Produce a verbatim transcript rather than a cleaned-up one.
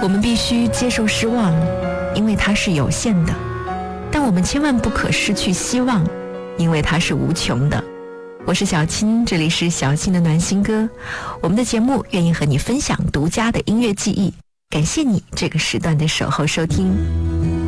我们必须接受失望，因为它是有限的，但我们千万不可失去希望，因为它是无穷的。我是小青，这里是小青的暖心歌。我们的节目愿意和你分享独家的音乐记忆，感谢你这个时段的守候收听。